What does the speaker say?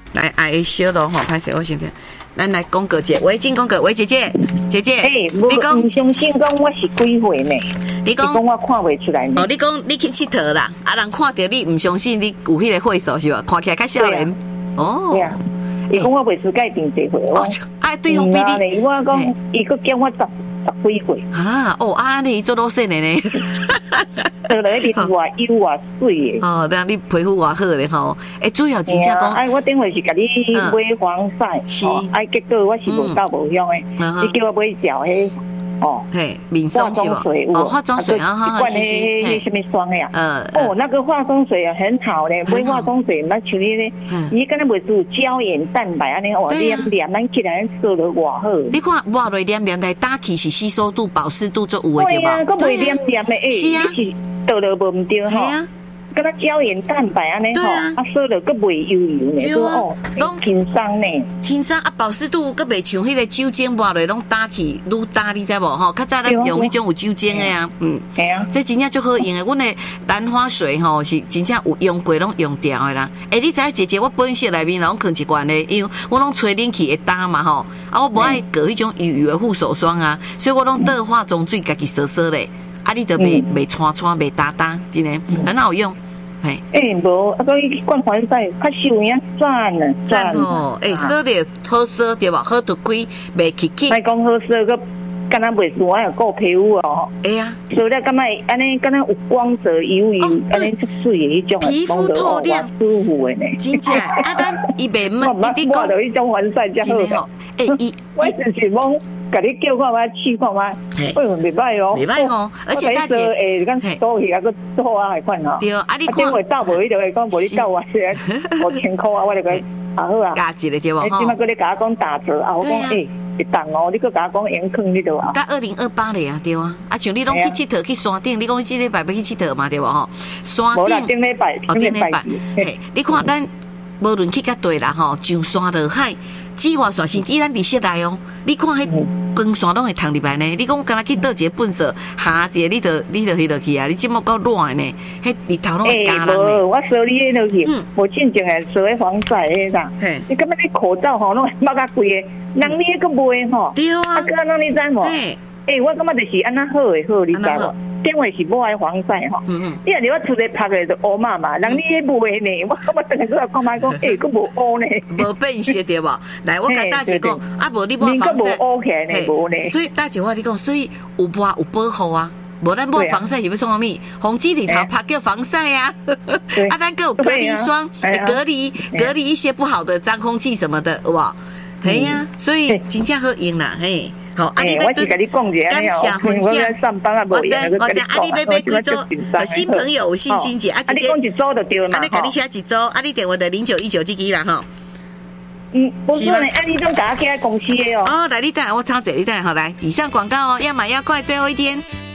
来爱小咯吼，歹势我先听。咱来讲个姐，喂，进讲个，喂，姐姐， 你讲唔相信讲我是几岁呢？ 你讲我看袂出来呢。 哦，你讲你去佚佗啦，人看到你唔相信你有迄个岁数是吧？看起来较少年。哦。对啊。 伊讲我袂出界定这岁，我对方比你。 我讲伊佫叫我十几岁。 你做老细的呢？ 对了，你偌优偌水的。 你皮肤偌好咧吼。主要真正讲， 我顶回是甲你买防晒，结果我是无到无用的，你叫我买条迄。 面霜是吧？化妆水啊，罐迄什么霜呀？那个化妆水啊，很好嘞。买化妆水，那像你咧，你敢若袂有胶原蛋白安尼，黏咱起来做得偌好。 你看，抹落黏来打起是吸收度、保湿度就有的对吧？ 对啊，佮袂黏的，是啊，你是倒落无唔对吼。跟它胶原蛋白安尼吼，说了佮袂油呢，拢轻松呢， 轻松保湿度佮袂像迄个酒精抹落拢打起，愈打你知无吼？较早咱用迄种有酒精的啊， 系啊， 这真正足好用的。阮的兰花水吼是真正有用过，拢用掉的啦。你知姐姐，我本身内面拢放一罐的，因为我拢吹冷气会打嘛吼，我无爱搁迄种油的护手霜啊，所以我拢倒化妆水家己烧咧，你就袂穿袂打，真的很好用。 无，所以灌防晒较受影赞哦，烧了好烧对吧？好就开，袂起起。 莫讲好烧个，敢若袂输啊，顾皮肤哦。烧了敢若安尼，敢若有光泽油，安尼足水的迄种， 皮肤透亮， 舒服的呢。 真正咱伊袂闷， 你讲到迄种防晒才好。我就是讲。甲你叫看卖，试看卖，袂歹哦， 袂歹哦，而且大姐， 讲多去啊，个好啊，还款吼。 对，你看， 电话到无，伊就会讲无你到我5000块啊，我就讲好啊。 加一个对无？ 即马佮你甲我讲打折啊，我讲会当哦，你佮甲我讲严坑你就啊。 到2028咧啊，对啊，像你拢去佚佗去山顶，你讲你即礼拜要去佚佗嘛，对无吼？山顶， 无啦，顶礼拜， 你看咱无论去甲对啦吼，上山落海。紫外线是依咱伫室内哦，你看迄光线拢会透入来呢。你讲我刚才去倒一个粪扫，下一个你就迄落去啊！你这么够热的呢，迄日头拢会加人呢。 我扫你迄落去，无正经诶，扫迄防晒迄啦。你感觉你口罩吼拢抹甲贵诶，人你迄个卖吼。 对啊。 啊，哥，那你知无？我感觉就是安那好诶好，你知无？电话是无爱防晒吼，你若我出来拍的就乌嘛嘛，人你迄卖呢，我等下过来看卖讲，佫无乌呢， 无变色对无？来，我甲大姐讲，无你无防晒， 无乌起来呢，无呢。 所以大姐我你讲，所以有抹有保护啊，无咱抹防晒是要创啥物？红机里头拍叫防晒啊，咱佫有隔离霜，隔离一些不好的脏空气什么的，有无？嘿呀，所以真正好用啦，嘿。好， 我是跟你讲一下，我在上班啊， 我知，你要几周？新朋友信心姐， 你讲一周就对了嘛。 你甲你写一周，你电话的0919这支啦吼。 不是呢，你种打起来公司的哦。 来，你等我插一下，你等好来，以上广告哦，要买要快，最后一天。